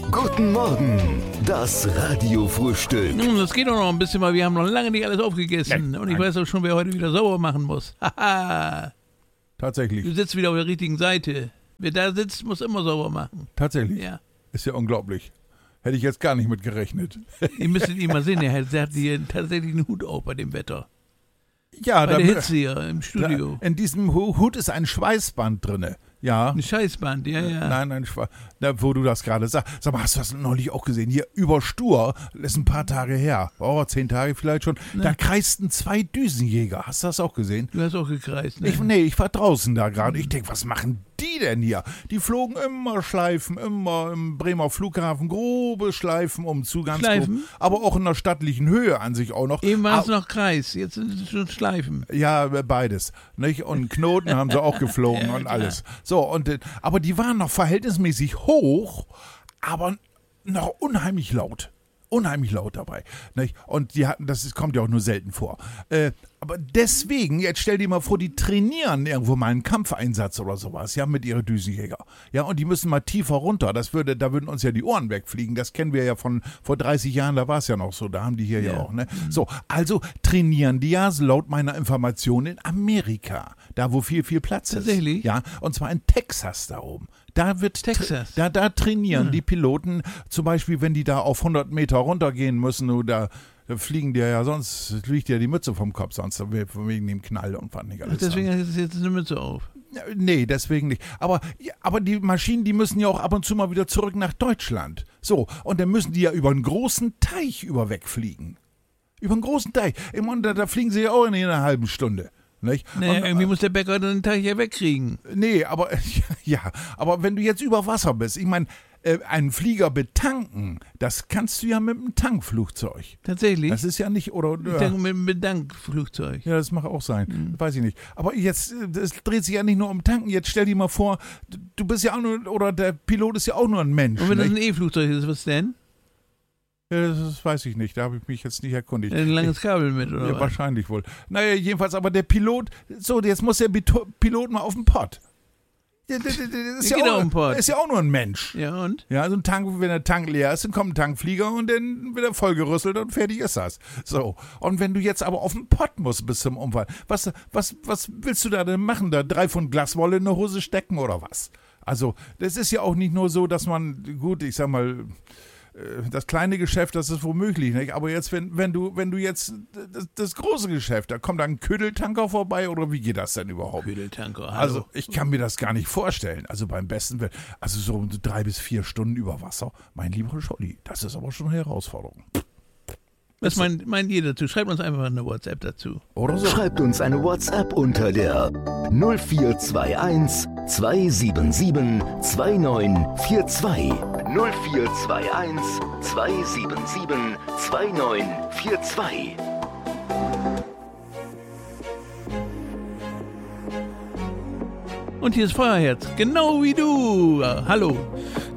Guten Morgen, das Radiofrühstück. Nun, das geht doch noch ein bisschen, weil wir haben noch lange nicht alles aufgegessen. Und ich weiß auch schon, wer heute wieder sauber machen muss. Haha. Tatsächlich. Du sitzt wieder auf der richtigen Seite. Wer da sitzt, muss immer sauber machen. Tatsächlich. Ja. Ist ja unglaublich. Hätte ich jetzt gar nicht mit gerechnet. Ihr müsstet ihn mal sehen, er hat hier tatsächlich einen Hut auf bei dem Wetter. Ja, Bei der Hitze hier im Studio. In diesem Hut ist ein Schweißband drinne. Ja. Ein Scheißband, ja. Nein, wo du das gerade sagst. Sag mal, hast du das neulich auch gesehen? Hier über Stur, das ist ein paar Tage her. 10 Tage vielleicht schon. Ne. Da kreisten 2 Düsenjäger. Hast du das auch gesehen? Du hast auch gekreist, ne? Ich war draußen da gerade. Ich denke, was machen die denn hier? Die flogen immer Schleifen, immer im Bremer Flughafen, grobe Schleifen umzu, ganz Schleifen? grob. Aber auch in der stattlichen Höhe an sich auch noch. Eben war es noch Kreis, jetzt sind es schon Schleifen. Ja, beides. Nicht? Und Knoten haben sie auch geflogen Ja, und klar. alles. So, aber die waren noch verhältnismäßig hoch, aber noch unheimlich laut. Unheimlich laut dabei. Nicht? Und das kommt ja auch nur selten vor. Aber deswegen, jetzt stell dir mal vor, die trainieren irgendwo mal einen Kampfeinsatz oder sowas, ja, mit ihren Düsenjäger. Ja, und die müssen mal tiefer runter. Da würden uns ja die Ohren wegfliegen. Das kennen wir ja von vor 30 Jahren, da war es ja noch so. Da haben die hier ja auch, ne? So, also trainieren die ja, laut meiner Information, in Amerika. Da, wo viel Platz ist. Tatsächlich? Ja, und zwar in Texas da oben. Da wird Texas? Da trainieren die Piloten, zum Beispiel, wenn die da auf 100 Meter runtergehen müssen, oder da fliegen dir ja, sonst fliegt dir die Mütze vom Kopf, sonst wegen dem Knall und was nicht alles. Deswegen hast du jetzt eine Mütze auf. Nee, deswegen nicht. Aber die Maschinen, die müssen ja auch ab und zu mal wieder zurück nach Deutschland. So, und dann müssen die ja über einen großen Teich wegfliegen. Über einen großen Teich. Und da fliegen sie ja auch in einer halben Stunde. Nicht? Nee, irgendwie muss der Bäcker den Teich ja wegkriegen. Nee, aber aber wenn du jetzt über Wasser bist, ich meine, einen Flieger betanken, das kannst du ja mit einem Tankflugzeug. Tatsächlich? Das ist ja nicht, oder? Ich denke mit einem Bedankflugzeug. Ja, das mag auch sein. Weiß ich nicht. Aber jetzt, es dreht sich ja nicht nur um Tanken. Jetzt stell dir mal vor, du bist ja auch nur, oder der Pilot ist ja auch nur ein Mensch. Und wenn das ein nicht? E-Flugzeug ist, was denn? Ja, das weiß ich nicht. Da habe ich mich jetzt nicht erkundigt. Ein langes Kabel mit, oder Ja, was? wahrscheinlich wohl. Naja, jedenfalls, aber der Pilot, so, jetzt muss der Pilot mal auf den Pott. Der ist, geht auf den Pott. ist ja auch nur ein Mensch. Ja, und? Ja, so ein Tank, wenn der Tank leer ist, dann kommt ein Tankflieger und dann wird er vollgerüsselt und fertig ist das. So. Und wenn du jetzt aber auf den Pott musst bis zum Unfall, was willst du da denn machen? Da 3 Pfund Glaswolle in eine Hose stecken oder was? Also, das ist ja auch nicht nur so, dass man, gut, ich sag mal, das kleine Geschäft, das ist womöglich, nicht? Aber jetzt, wenn du jetzt das große Geschäft, da kommt dann ein Ködeltanker vorbei oder wie geht das denn überhaupt? Ködeltanker, hallo. Also ich kann mir das gar nicht vorstellen. Also beim besten Willen, also so 3 bis 4 Stunden über Wasser, mein lieber Scholli, das ist aber schon eine Herausforderung. Was meint ihr dazu? Schreibt uns einfach eine WhatsApp dazu. Oder so? Schreibt uns eine WhatsApp unter der 0421 277 2942. 0421 277 2942. Und hier ist Feuerherz, genau wie du. Hallo.